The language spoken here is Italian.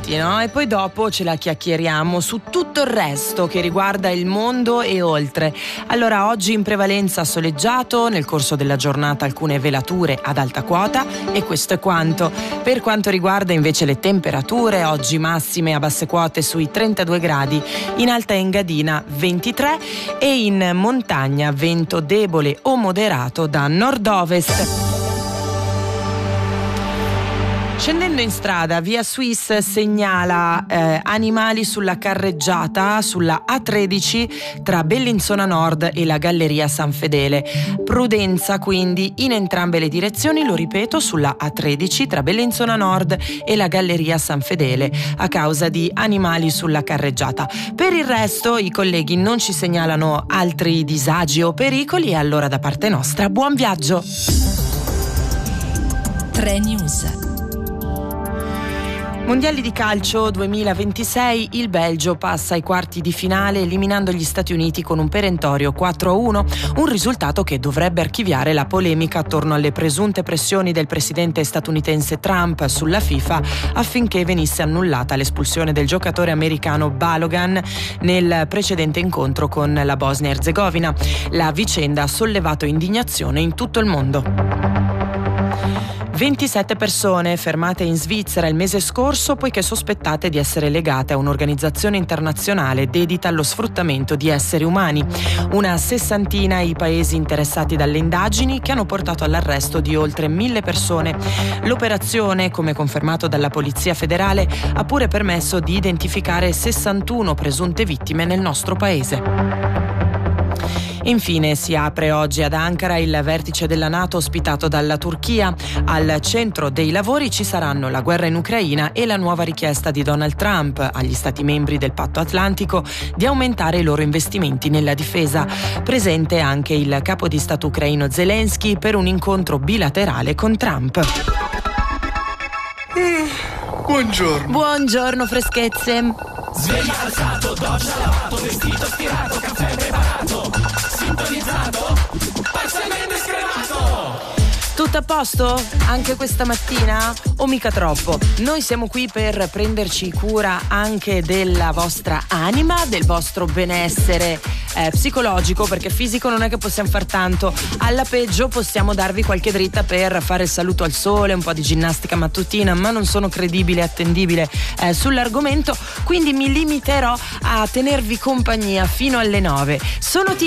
avanti, no? E poi dopo ce la chiacchieriamo su tutto il resto che riguarda il mondo e oltre. Allora, oggi in prevalenza soleggiato, nel corso della giornata alcune velature ad alta quota e questo è quanto. Per quanto riguarda invece le temperature, oggi massime a basse quote sui 32 gradi, in Alta Engadina 23 e in montagna vento debole o moderato da nord-ovest. Scendendo in strada, via Swiss segnala animali sulla carreggiata sulla A13 tra Bellinzona Nord e la Galleria San Fedele. Prudenza quindi in entrambe le direzioni, lo ripeto, sulla A13 tra Bellinzona Nord e la Galleria San Fedele a causa di animali sulla carreggiata. Per il resto i colleghi non ci segnalano altri disagi o pericoli e allora da parte nostra buon viaggio. 3 News. Mondiali di calcio 2026, il Belgio passa ai quarti di finale eliminando gli Stati Uniti con un perentorio 4-1, un risultato che dovrebbe archiviare la polemica attorno alle presunte pressioni del presidente statunitense Trump sulla FIFA affinché venisse annullata l'espulsione del giocatore americano Balogan nel precedente incontro con la Bosnia-Erzegovina. La vicenda ha sollevato indignazione in tutto il mondo. 27 persone fermate in Svizzera il mese scorso poiché sospettate di essere legate a un'organizzazione internazionale dedita allo sfruttamento di esseri umani. Una sessantina i paesi interessati dalle indagini che hanno portato all'arresto di oltre 1000 persone. L'operazione, come confermato dalla Polizia Federale, ha pure permesso di identificare 61 presunte vittime nel nostro paese. Infine si apre oggi ad Ankara il vertice della NATO ospitato dalla Turchia. Al centro dei lavori ci saranno la guerra in Ucraina e la nuova richiesta di Donald Trump agli Stati membri del Patto Atlantico di aumentare i loro investimenti nella difesa. Presente anche il capo di Stato ucraino Zelensky per un incontro bilaterale con Trump. Buongiorno. Buongiorno freschezze. Sveglia alzato, doccia lavato, vestito stirato, caffè preparato, sintonizzato, parzialmente scremato. Tutto a posto? Anche questa mattina? O mica troppo? Noi siamo qui per prenderci cura anche della vostra anima, del vostro benessere psicologico, perché fisico non è che possiamo far tanto. Alla peggio possiamo darvi qualche dritta per fare il saluto al sole, un po' di ginnastica mattutina, ma non sono credibile e attendibile sull'argomento, quindi mi limiterò a tenervi compagnia fino alle 9. Sono